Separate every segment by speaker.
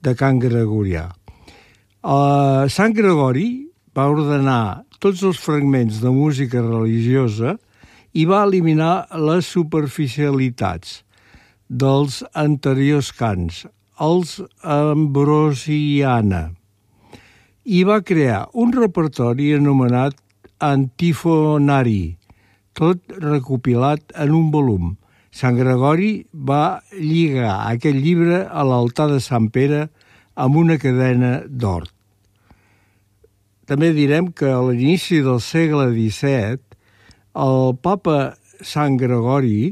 Speaker 1: de cant gregorià. Sant Gregori va ordenar tots els fragments de música religiosa i va eliminar les superficialitats dels anteriors cants, els Ambrosiana, i va crear un repertori anomenat Antifonari, tot recopilat en un volum. Sant Gregori va lligar aquest llibre a l'altar de Sant Pere amb una cadena d'or. També direm que a l'inici del segle XVII el papa Sant Gregori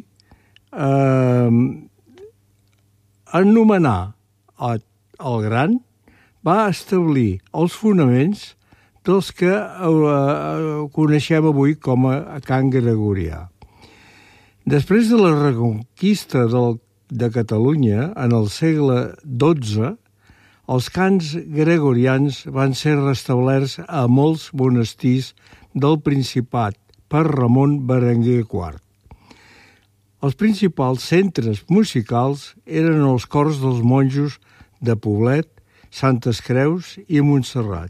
Speaker 1: anomenar el Gran va establir els fonaments dels que coneixem avui com a cant gregorià. Després de la reconquista de Catalunya, en el segle XII, els cants gregorians van ser restablerts a molts monestirs del Principat per Ramon Berenguer IV. Els principals centres musicals eren els cors dels monjos de Poblet, Santes Creus i Montserrat.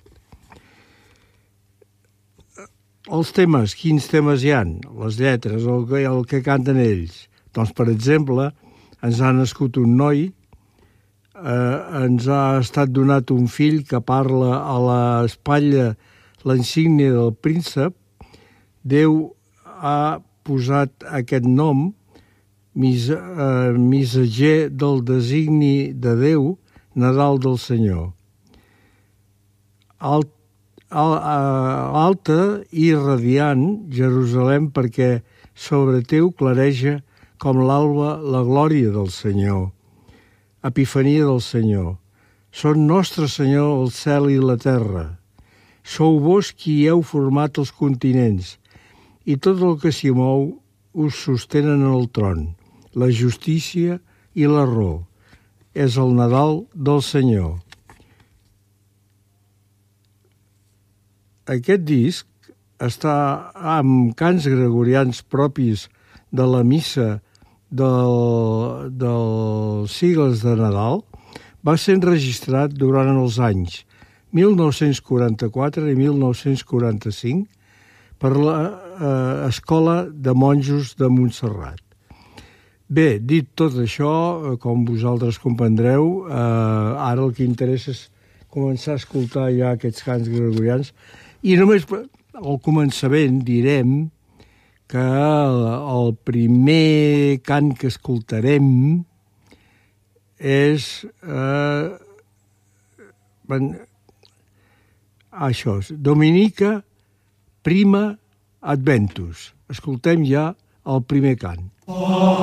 Speaker 1: Els temes, quins temes hi ha? Les lletres, el que canten ells. Doncs, per exemple, ens ha nascut un noi, ens ha estat donat un fill que parla a l'espatlla la insígnia del príncep. Déu ha posat aquest nom, missatger del designi de Déu, Nadal del Senyor. Alta i radiant, Jerusalem, perquè sobre teu clareja com l'alba la glòria del Senyor. Epifania del Senyor. Són nostre Senyor el cel i la terra. Sou vos qui heu format els continents, i tot el que s'hi mou us sostenen el tron, la justícia i la raó. És el Nadal del Senyor. Aquest disc està amb cants gregorians propis de la missa dels sigles de Nadal. Va ser enregistrat durant els anys 1944 i 1945 per l'Escola de Monjos de Montserrat. Bé, dit tot això, com vosaltres comprendreu, ara el que interessa és començar a escoltar ja aquests cants gregorians. I només al començament direm que el primer cant que escoltarem és això, Dominica Prima Adventus. Escoltem ja el primer cant.